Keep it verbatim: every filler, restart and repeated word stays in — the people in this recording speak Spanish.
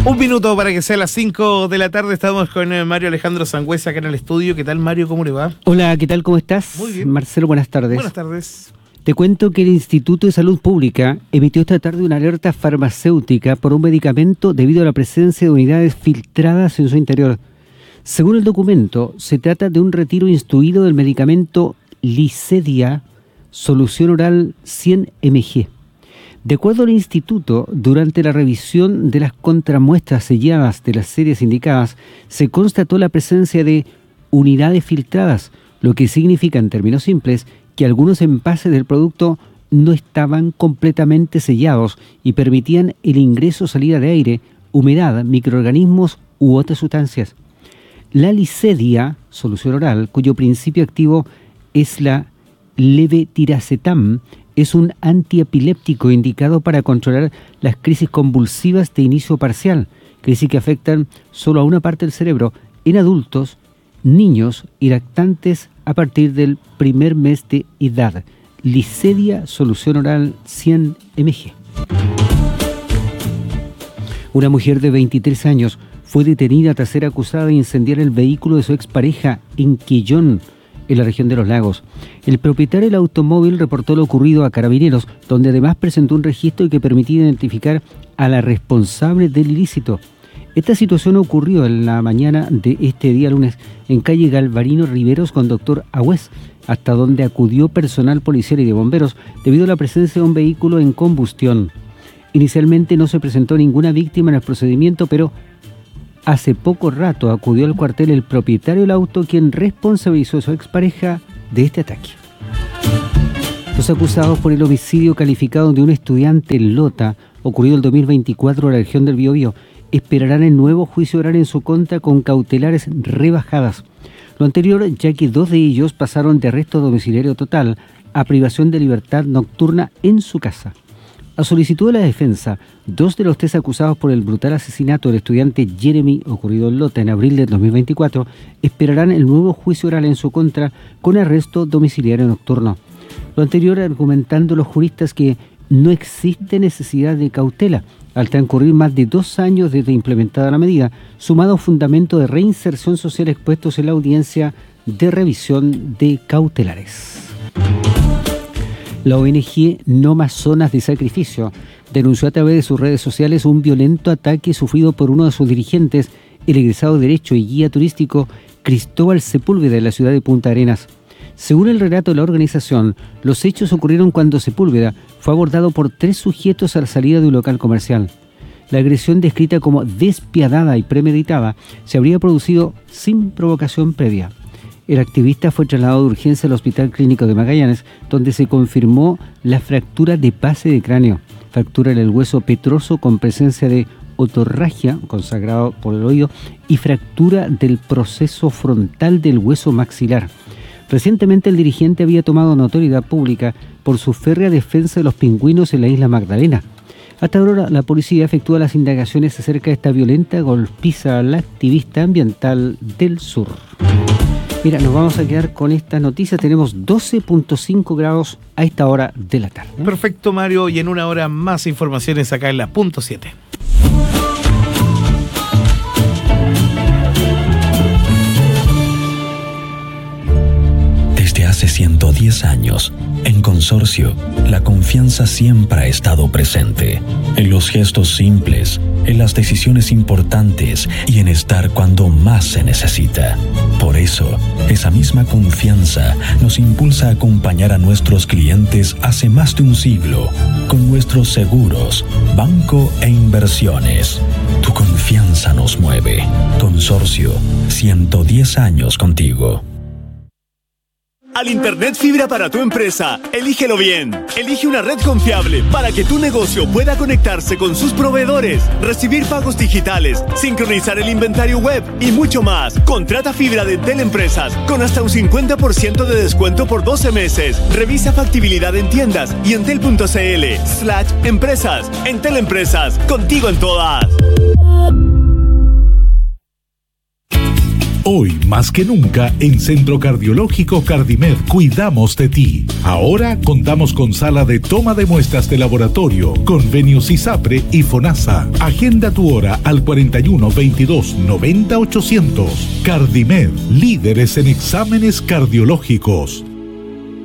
Un minuto para que sea las cinco de la tarde. Estamos con eh, Mario Alejandro Sangüesa acá en el estudio. ¿Qué tal, Mario? ¿Cómo le va? Hola, ¿qué tal? ¿Cómo estás? Muy bien. Marcelo, buenas tardes. Buenas tardes. Te cuento que el Instituto de Salud Pública emitió esta tarde una alerta farmacéutica por un medicamento debido a la presencia de unidades filtradas en su interior. Según el documento, se trata de un retiro instruido del medicamento Licedia, solución oral cien miligramos. De acuerdo al instituto, durante la revisión de las contramuestras selladas de las series indicadas, se constató la presencia de unidades filtradas, lo que significa en términos simples que algunos envases del producto no estaban completamente sellados y permitían el ingreso o salida de aire, humedad, microorganismos u otras sustancias. La Licedia, solución oral, cuyo principio activo es la levetiracetam, es un antiepiléptico indicado para controlar las crisis convulsivas de inicio parcial, crisis que afectan solo a una parte del cerebro en adultos, niños y lactantes a partir del primer mes de edad. Licedia, solución oral cien miligramos. Una mujer de veintitrés años fue detenida tras ser acusada de incendiar el vehículo de su expareja en Quillón, en la región de Los Lagos. El propietario del automóvil reportó lo ocurrido a Carabineros, donde además presentó un registro que permitía identificar a la responsable del ilícito. Esta situación ocurrió en la mañana de este día lunes en calle Galvarino Riveros con Doctor Agüez, hasta donde acudió personal policial y de bomberos debido a la presencia de un vehículo en combustión. Inicialmente no se presentó ninguna víctima en el procedimiento, pero hace poco rato acudió al cuartel el propietario del auto, quien responsabilizó a su expareja de este ataque. Los acusados por el homicidio calificado de un estudiante en Lota, ocurrido el dos mil veinticuatro en la región del Biobío, esperarán el nuevo juicio oral en su contra con cautelares rebajadas. Lo anterior, ya que dos de ellos pasaron de arresto domiciliario total a privación de libertad nocturna en su casa. A solicitud de la defensa, dos de los tres acusados por el brutal asesinato del estudiante Jeremy, ocurrido en Lota en abril de dos mil veinticuatro, esperarán el nuevo juicio oral en su contra con arresto domiciliario nocturno. Lo anterior argumentando los juristas que no existe necesidad de cautela, al transcurrir más de dos años desde implementada la medida, sumado a fundamento de reinserción social expuestos en la audiencia de revisión de cautelares. La O N G No Más Zonas de Sacrificio denunció a través de sus redes sociales un violento ataque sufrido por uno de sus dirigentes, el egresado de Derecho y guía turístico Cristóbal Sepúlveda, de la ciudad de Punta Arenas. Según el relato de la organización, los hechos ocurrieron cuando Sepúlveda fue abordado por tres sujetos a la salida de un local comercial. La agresión, descrita como despiadada y premeditada, se habría producido sin provocación previa. El activista fue trasladado de urgencia al Hospital Clínico de Magallanes, donde se confirmó la fractura de base de cráneo, fractura en el hueso petroso con presencia de otorragia, consagrado por el oído, y fractura del proceso frontal del hueso maxilar. Recientemente el dirigente había tomado notoriedad pública por su férrea defensa de los pingüinos en la isla Magdalena. Hasta ahora la policía efectúa las indagaciones acerca de esta violenta golpiza al activista ambiental del sur. Mira, nos vamos a quedar con esta noticia. Tenemos doce punto cinco grados a esta hora de la tarde. Perfecto, Mario, y en una hora más informaciones acá en la punto siete. Desde hace ciento diez años, en Consorcio, la confianza siempre ha estado presente, en los gestos simples, en las decisiones importantes y en estar cuando más se necesita. Por eso, esa misma confianza nos impulsa a acompañar a nuestros clientes hace más de un siglo, con nuestros seguros, banco e inversiones. Tu confianza nos mueve. Consorcio, ciento diez años contigo. Al Internet fibra para tu empresa, elígelo bien. Elige una red confiable para que tu negocio pueda conectarse con sus proveedores, recibir pagos digitales, sincronizar el inventario web y mucho más. Contrata fibra de Entel Empresas con hasta un cincuenta por ciento de descuento por doce meses. Revisa factibilidad en tiendas y entel.cl slash empresas. Entel Empresas, contigo en todas. Hoy, más que nunca, en Centro Cardiológico Cardimed cuidamos de ti. Ahora contamos con sala de toma de muestras de laboratorio, convenios ISAPRE y FONASA. Agenda tu hora al cuarenta y uno, veintidós, noventa, ochocientos. Cardimed, líderes en exámenes cardiológicos.